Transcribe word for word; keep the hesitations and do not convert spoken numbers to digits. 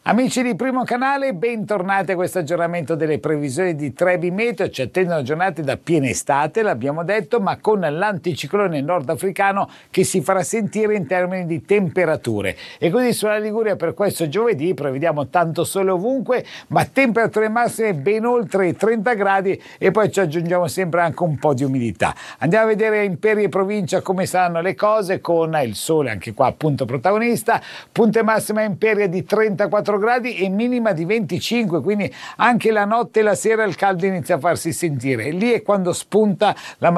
Amici di Primo Canale, bentornati a questo aggiornamento delle previsioni di Trebi Meteo. Ci attendono giornate da piena estate, l'abbiamo detto, ma con l'anticiclone nordafricano che si farà sentire in termini di temperature. E così sulla Liguria per questo giovedì prevediamo tanto sole ovunque, ma temperature massime ben oltre i trenta gradi e poi ci aggiungiamo sempre anche un po' di umidità. Andiamo a vedere Imperia e provincia come saranno le cose, con il sole anche qua appunto protagonista. Punte massima Imperia di trentaquattro gradi e minima di venticinque, quindi anche la notte e la sera il caldo inizia a farsi sentire. Lì è quando spunta la